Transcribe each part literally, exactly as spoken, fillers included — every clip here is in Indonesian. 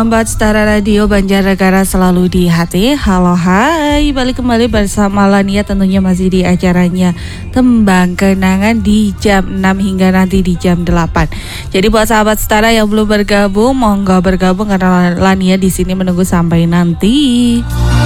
Sahabat Setara Radio Banjarnegara selalu di hati. Halo hai, balik kembali bersama Lania, tentunya masih di acaranya Tembang Kenangan di jam enam hingga nanti di jam delapan. Jadi buat sahabat Setara yang belum bergabung, monggo bergabung karena Lania di sini menunggu sampai nanti.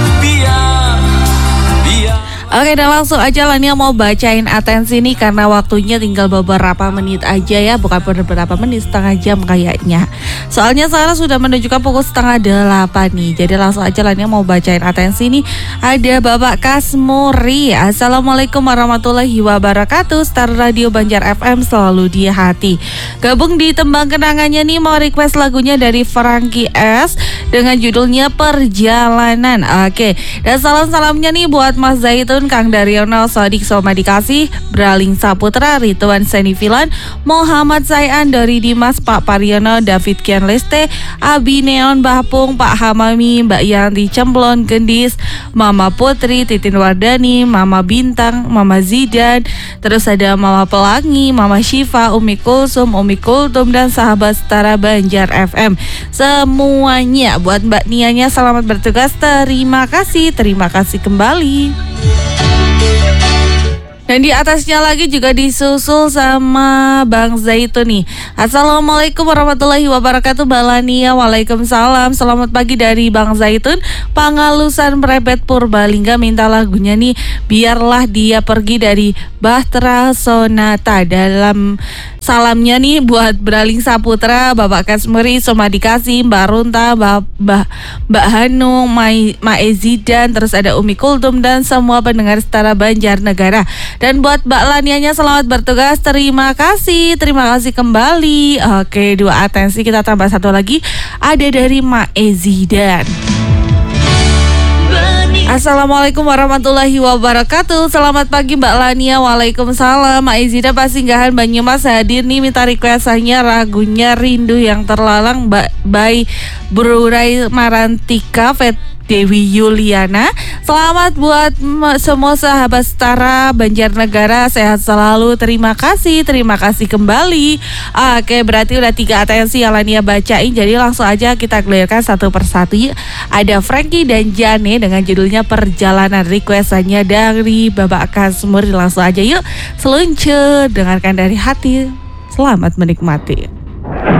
Oke, dan langsung aja Lania mau bacain atensi nih karena waktunya tinggal beberapa menit aja ya, bukan beberapa menit, setengah jam kayaknya. Soalnya sekarang sudah menunjukkan pukul setengah delapan nih. Jadi langsung aja Lania mau bacain atensi nih. Ada Bapak Kasmuri. Assalamualaikum warahmatullahi wabarakatuh. Star Radio Banjar F M selalu di hati. Gabung di Tembang Kenangannya nih, mau request lagunya dari Frankie S dengan judulnya Perjalanan. Oke, dan salam-salamnya nih buat Mas Zaitun, Kang Daryono, Sodik Somadi Kasih, Braling Saputra, Rituan Senifilan, Muhammad Zayan, Dori Dimas, Pak Pariono, David Kian Leste, Abi Neon Bahpung, Pak Hamami, Mbak Yanti Cemplon Gendis, Mama Putri, Titin Wardani, Mama Bintang, Mama Zidan, terus ada Mama Pelangi, Mama Syifa, Umi Kulsum, Umi Kultum, dan sahabat Setara Banjar F M semuanya. Buat Mbak Nianya selamat bertugas, terima kasih, terima kasih kembali. Dan di atasnya lagi juga disusul sama Bang Zaitun nih. Assalamualaikum warahmatullahi wabarakatuh, Balania. Waalaikumsalam. Selamat pagi dari Bang Zaitun, Pangalusan Merebet Purbalingga. Minta lagunya nih, Biarlah Dia Pergi dari Bahtera Sonata. Dalam salamnya nih buat Braling Saputra, Bapak Kasmuri, Somadi Kasih, Mbak Runta, Mbak, Mbak, Mbak Hanung, Mbak Ezidan, terus ada Umi Kultum, dan semua pendengar Setara Banjarnegara. Dan buat Mbak Lanianya selamat bertugas, terima kasih, terima kasih kembali. Oke, dua atensi, kita tambah satu lagi, ada dari Mbak Ezidan. Assalamualaikum warahmatullahi wabarakatuh. Selamat pagi Mbak Lania. Waalaikumsalam. Mbak Ezida Pasinggahan Banyumas hadir nih, minta requestannya lagunya Rindu Yang Terlalang Mbak by Brurai Marantika Fet Dewi Yuliana. Selamat buat semua sahabat Setara Banjarnegara, sehat selalu, terima kasih, terima kasih kembali. Oke, berarti udah tiga atensi yang Lania bacain, jadi langsung aja kita clearkan satu persatu. Ada Frankie dan Jane dengan judulnya Perjalanan, requestannya dari Bapak Kasmur. Langsung aja yuk seluncur, dengarkan dari hati. Selamat menikmati.